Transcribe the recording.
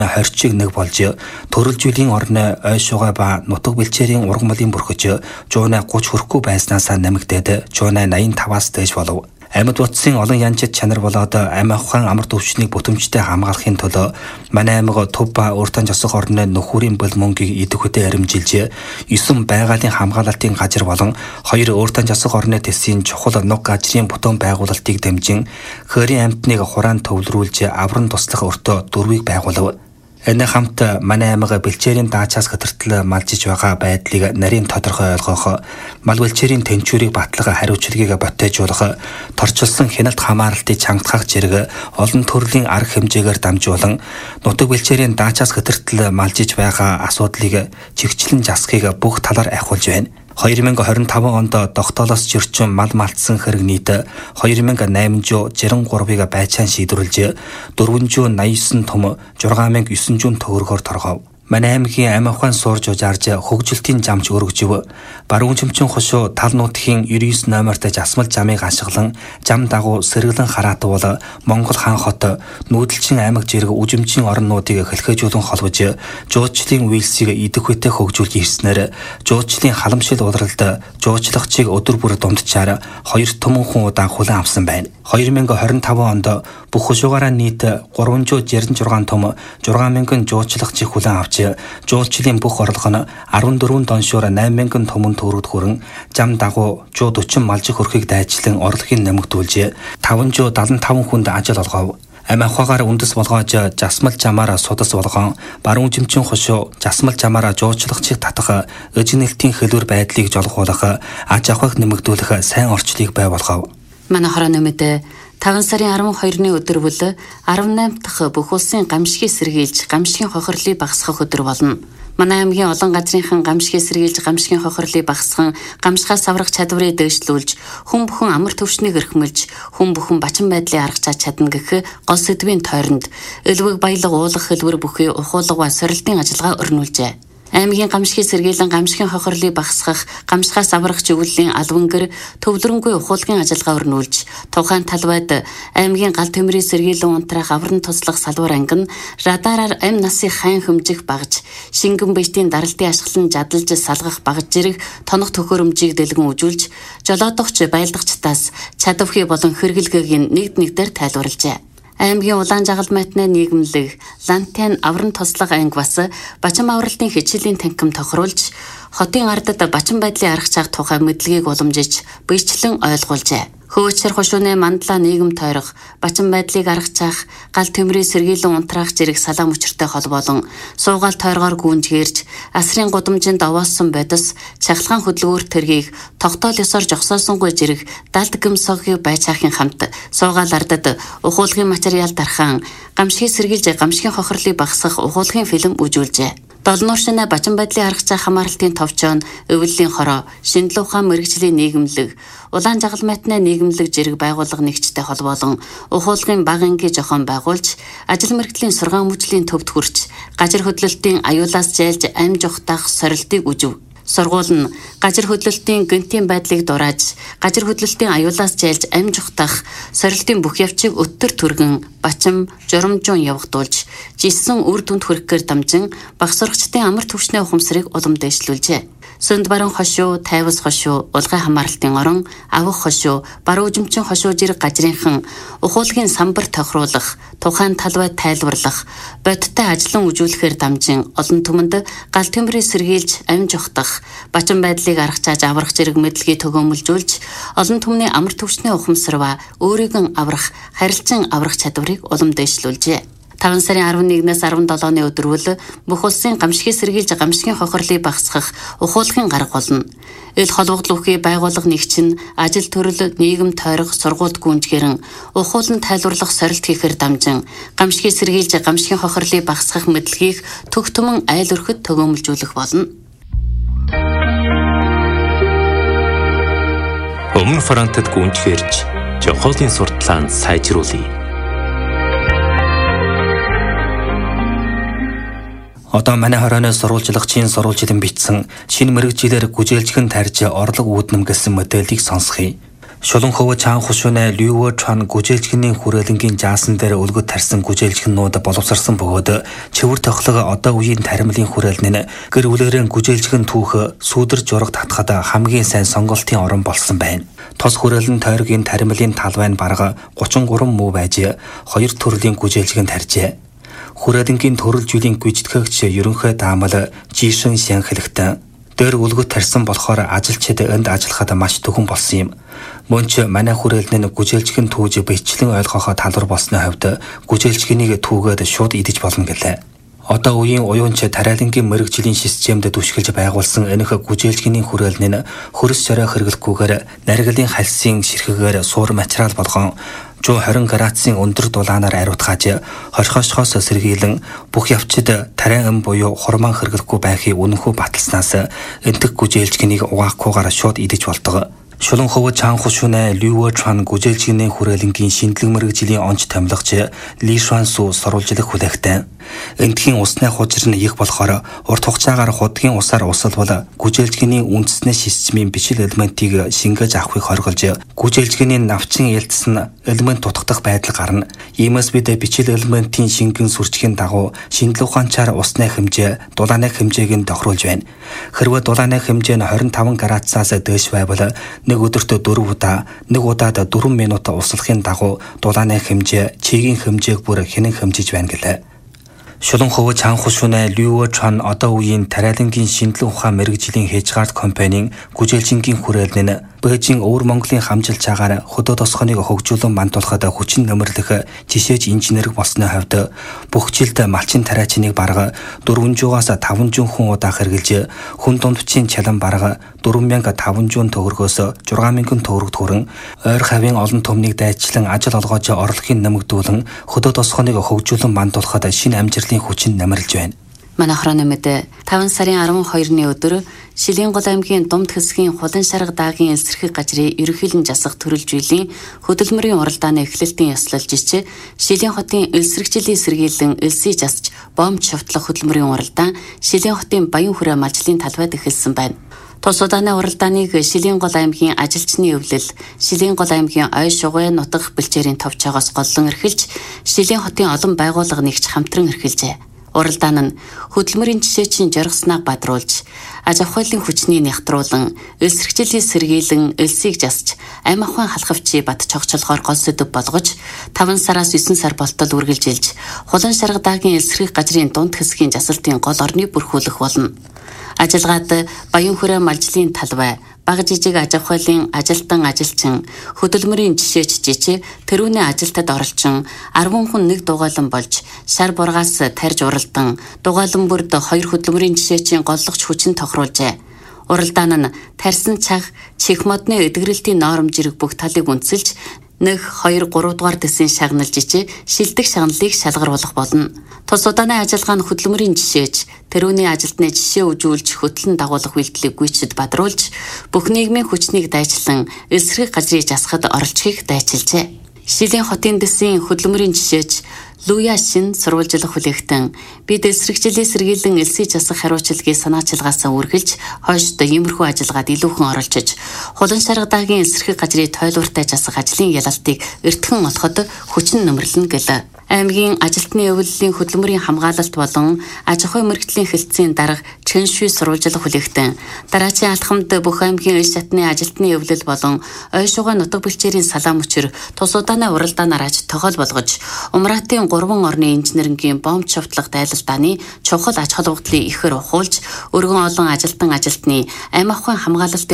хорчиг нэг болж төрөлжүүлийн орны ойшууга ба нутаг бэлчээрийн ургамлын бүрхэж жуунай 30 хүрэхгүй байснаас намигдээд жуунай 85-аас дээш болов. Амьд утсын олон янчид чанар болоод амь ахуйн амар төвчнийг бүтэмжтэй хамгаалахын тулд манай аймаг төв ба уртан жосох орны нөхөрийн бөл мөнгийг идэвхтэй аримжилж 9 байгалийн хамгаалалтын газар болон 2 уртан жосох орны төсвийн чухал нуг газрын бүтээн байгуулалтыг дамжин хөрийн амьтныг хураан төвлөрүүлж авран туслах өртөө 4-ийг байгуулав. Энэ хамт манай аймаг бэлчээрийн даачаас хөтөртөл малжиж байгаа байдлыг нарийн тодорхой ойлгох, мал бэлчээрийн тэнцвэрийг батлах хариуцлагыг ботойжуулах, торчилсан хяналт хамааралтыг чангатгах зэрэг олон төрлийн арга хэмжээгээр дамжуулан нутаг бэлчээрийн даачаас хөтөртөл малжиж байгаа асуудлыг чигчлэн засахыг бүх талаар ахиулж байна. 2025 онд тогтоолоос зөрчим мал малтсан хэрэг нийт 2863-ыг байцаан шийдвэрлэж 489 том 6900 төгрөгөөр торгов. Манай аймгийн амь ахуйн суурж ужаарж хөгжилтийн замч өргөжөв. Баруун чимчин хошуу тал нутгийн 99 номерт жасмал замыг ашиглан зам дагуу сэргэлэн хараатвал Монгол хаан хот нүүдэлчин аймаг зэрэг үжимчин орнуудыг хэлхээжүүлэн холбож жуулчлалын үйлсийг идэвхтэй хөгжүүлж ирснээр жуулчлалын халамжил удиралд жуулчлагчийг өдөр бүр дундчаар 2 томхон удаа хүлээн авсан байна. 2025 онд бүх хошуугаараа нийт 366 том 6000 жуулчлагчийг хүлээн авч жуулчлалын бүх орлого нь 14 доншуур 8000 томон төгрөгт хүрэн зам дагуу 140 малжих хөрхийг дайчлан орлогыг нэмэгдүүлж 575 хүнд ажил олгов. Амь ахуйгаар үндэс болгоож жасмал замаар судас болгон баруун жимчин хошуу жасмал замаар жуулчлагчийг татах эжнэлтийн хэлбэр байдлыг жолгуулах аж ахуйг нэмэгдүүлэх сайн орчлыг бий болгов. Манай хороо нэмэдэ 5 сарын 12-ны өдөр бүл 18 дахь бүх улсын гамшигыг сэргийлж гамшигын хохирлыг багасгах өдөр болно. Манай аймгийн олон газрынхан гамшигыг сэргийлж гамшигын хохирлыг багасган гамшигаас аврах чадварыг дэвшлүүлж хүн бүхэн амар төвшнийг эрхмэлж хүн бүхэн бачин байдлыг аргачаад чадна гэх гол сэдвийн тойронд элвэг баялаг уулах хэлбэр бүхий ухуулга ба сорилтын ажиллагаа өрнүүлжээ. Аймгийн гамшигыг сэргийлэн гамшигын хохирлыг багасгах, гамшигаас аврах чиглэлийн албангэр төвлөрөнгүй ухуулгын ажиллагаа өрнүүлж, тухайн талбайд аймгийн гал төмрийн сэргийлэн унтраах авран туслах салбар анги нь радараар амь насыг хайн хэмжих багж, шингэн биетийн даралтын ашиглан жадалж салгах багж зэрэг тоног төхөөрөмжийг дэлгэн үзүүлж, жолоодогч байлдагчдаас чадвархий болон хэрэглэгийг нэгдээр тайлбарлажээ. Аймгийн улаан жагалт майтны нийгэмлэг Лантен авран туслах анги бас бачим авралтын хичээлийн танхим тохируулж хотын ардад бачим байдлын аргачлах тухай мэдлэгийг уламжиж биечлэн ойлгуулжээ. Хөөцөр хошууны мандлаа нийгэм тойрох, бачим байдлыг аргачлах, гал төмрийн сэргийлэн унтраах зэрэг салаа мөчөртэй холбоолон суугаал тойргоор гүнжгээрж, асрын гудамжинд овооссон бодис, чахалгаан хөдөлгөөр тэргийг тогтоол ёсоор жогсоосонгүй зэрэг далд гэмсогийг байцаахын хамт суугаал ардад ухуулгын материал дархан, гамшигыг сэргийлж гамшигын хохирлыг багасгах ухуулгын фильм үзүүлжээ. Долнууршина бачим байдлын аргачлах хамааралтын товчоон, өвлөлийн хороо, шинжлэх ухаан мэргэжлийн нийгэмлэг, улаан жагал майтны нийгэмлэг зэрэг байгууллага нэгжтэй холбоолон ухуулгын бага ангийн зохион байгуулж, ажил мэргэжлийн сургаан мужлийн төвд хүрч, гажир хөдлөлтийн аюулаас зайлж амь жухтах сорилтыг үзв. Сургууль нь гажир хөдлөлтийн гэнтийн байдлыг дурааж, гажир хөдлөлтийн аюулаас зайлж амь жухтах сорилтын бүх явцыг өттөр түргэн, бачим, журамжуун явагдуулж, жисэн үр дүнд хүрэхээр дамжин баг сурагчдын амар төвшний ухамсарыг улам дэвшлүүлжээ. Сөнд баруун хошуу, тайвас хошуу, улгай хамааралтын орон, авах хошуу, баруун жимчин хошуу зэрэг гажрынхан ухуулгын самбар тохируулах, тухайн талбайд тайлбарлах, бодиттой ажиллан үзүүлэхээр дамжин олон түмэнд гал төмрийг сэргийлж амь жухтах, бачим байдлыг аргачааж аврах зэрэг мэдлэгийг төгөөмөлжүүлж, олон түмний амар төвчний ухамсар ба өөрийг аврах, харилцан аврах чадварыг улам дэвшлүүлжээ. 5 сарын 11-ээс 17-ны өдөр бүл бүх улсын гамшигыг сэргийлж гамшигын хохирлыг багасгах ухуулгын гарга болно. Ил холбогдол бүхий байгууллага нэгчин ажил төрөл нийгэм тойрох сургуульд гүнжгэрэн ухуулан тайлбарлах сорилт хийхээр дамжин гамшигыг сэргийлж гамшигын хохирлыг багасгах мэдлэгийг төг түмэн айл өрхөд төгөөмөлжүүлэх болно. Өмнө Францад гүнжгэрж Жохолын сурталчилгаанд сайжруулъя. Одоо манай хорооны сурвалжлагчийн сурвалжилан бичсэн шинэ мэргэжилээр гүжээлжгэн тарьж орлого үүднэм гэсэн модельийг сонсхий. Шулан хөвө чаан хушуунай Люо Чан гүжээлжгний хүрээлэнгийн жаасан дээр өлгөд тарсан гүжээлжгнүүд боловсарсан бөгөөд чивэр тохлого одоо үеийн таримлын хүрээлэн нь гэр бүлэрэн гүжээлжгэн түүх сүүдэр жураг татхад хамгийн сайн сонголтын орон болсон байна. Тос хүрээлэн тойргийн таримлын талбай нь бараг 33 муу байж 2 төрлийн гүжээлжгэн тарьжээ. Хүрээлэнгийн төрөл жилийн гүйцэтгэгч ерөнхий даамал Жишэн Сянхэлэгтэн дээр өлгөд тарьсан болохоор ажилчид энд ажиллахад маш төхөн болсон юм. Мөн ч манай хүрээлэн нь гүжээлжгэн түүж бичлэн ойлгохоо талбар болсны хувьд гүжээлжгэнийг түүгээд шууд идэж болно гэлээ. Одоо үеийн уюунч тариалангийн мэрэгжлийн системд түшгэлж байгуулсан энэх гүжээлжгэний хүрээлэн нь хөрс шорой хэрэглэхгүйгээр нариглын хальсын ширхэгээр суур материал болгон 120 градусын өндөр дулаанаар ариутгаж хорхошхоос сэргийлэн бүх явцад тариа ам буюу хурмаан хэрэглэхгүй байхыг үнэнхүү баталснаас энтэг гүжээлжгэнийг угаахгүйгээр шууд идэж болдог. Шулан хөвө чаан хушуунай Люо Чан гүжээлжгэний хүрээлэнгийн шинжлэх мэрэгжлийн онц томилгоч Ли Шуансу сурвалжлах хүлээгтэн. Эндхийн усны хужир нь их болохоор урт хугацаагаар худгийн усаар усалбал гүжээлжгэний үндэсний системийн бичил элементийг шингээж авахыг хориголж гүжээлжгэний навчин ялцс нь элемент тутагдах байдал гарна. Иймээс бид бичил элементийн шингэн сүрчгийн дагуу шинжлэх ухаанчаар усны хэмжээ, дулааны хэмжээг нь тохируулж байна. Хэрвээ дулааны хэмжээ нь 25 градусаас дээш байвал нэг өдөртөө 4 удаа, нэг удаад 4 минут услахын дагуу дулааны хэмжээ, чигийн хэмжээг бүр хянан хэмжиж байна гэлээ. Шулан хөвө чаан хушуунай Люо Чан одоо үеийн тариалангийн шинжлэх ухаан мэрэгжлийн Хежгард компанийн гүжээлжингийн хүрээлэн нь Бээжин өвөр Монголын хамжилж чагаар хөдөө тосгоныг хөгжүүлэн мандуулахад хүчин нөмөрлөх жишээж инженерг болсны хувьд бүх жилд малчин тариачныг бараг 400-аас 500 хүн удаа хэрэгжилж хүн дундчийн чалан бараг 4500 төгрөгөөс 6000 төгрөг төрөн ойр хавийн олон төмнийг дайчлан ажил олгож орлогын нэмэгдүүлэн хөдөө тосгоныг хөгжүүлэн мандуулахад шинэ амжилтын хүчин нөмөрлж байна. Манай хрономэд 5 сарын 12-ны өдөр Шилэнгол аймгийн Думд хэсгийн Хулан шарга даагийн эсрэг газрын ерөнхийлөн засах төрөл жилийн хөдөлмөрийн уралдааны эхлэлтийн ёслол жишээ Шилэн хотын элсрэгжлийн сэргийлэн элсий засч бомб шавтлах хөдөлмөрийн уралдаан Шилэн хотын Баян хүрээ малжлын талбайд эхэлсэн байна. Тус удааны уралдааныг Шилэнгол аймгийн ажилчны өвлөл, Шилэнгол аймгийн ой шугай нутаг бэлчээрийн товчоогоос голлон эрхэлж Шилэн хотын олон байгууллага нэгж хамтран эрхэлжээ. Уралдаан нь хөдөлмөрийн жишээчин жоргоснаа бадруулж, аж ахуйлын хүчний нягтруулан, элсрэгжлийн сэргийлэн элсийг засч, ам ахуйн халахвчи бат чогцолгоор гол сэдв болгож, 5 сараас 9 сар болтол үргэлжилж, Хулан шарга даагийн элсрэг газрын дунд хэсгийн засалтын гол орны бүрхүүлэх болно. Ажилгаад Баян хүрээ малжлын талбай, бага жижиг аж ахуйлын ажилтан ажилчин, хөдөлмөрийн жишээч жижиг тэрүүний ажилтад оролцсон 10 хүн нэг дугаалan болж шар бургаас тарж уралдан дугаалan бүрд 2 хөдөлмөрийн жишээчийн голлогч хүчин тохируулжээ. Уралдаан нь тарьсан цаг чих модны эдгэрэлтийн ноорм жирэг бүх талыг үндэслэж 1, 2, 3 дугаар дэсийн шагнал жижиг шилдэг шагналыг шалгаруулах болно. Тус удааны ажиллагаа нь хөдөлмөрийн жишээж тэрүүний ажилтны жишээ үзүүлж хөтлөн дагуулах үйлдэлийг гүйцэд бадруулж бүх нийгмийн хүчнийг дайчлан элсрэг газрыг засахад оролцохыг дайчилжээ. Шилэн хотын дэсийн хөдөлмөрийн жишээж Луя шин сурвалжлах хүлээгтэн бид элсрэгжлийн сэргийлэн элсий засах хариуцлагыг санаачилгаас үргэлж хойшд иймэрхүү ажилгаад илүүхэн оролцож Хулан шарга даагийн элсрэг газрыг тойлууртай засах ажлын ялалтыг эртхэн олоход хүчин нөмрлөн гэлээ. Аймгийн ажилтны өвлөлийн хөдөлмөрийн хамгаалалт болон аж ахуй мэрэгжлийн хэлтсийн дарга Чэншүй сурвалжлах хүлээгтэн дараачийн алхамд бүх аймгийн иш шатны ажилтны өвлөл болон ой шугай нутаг бэлчээрийн салаам өчр тус удааны уралдаанаар аж тохиол болгож Умратын 3 орны инженерингийн бомб шавтлах дайлалдааны чухал аж холбогдлыг ихэр ухуулж өргөн олон ажилтны ам ахуйн хамгаалалтын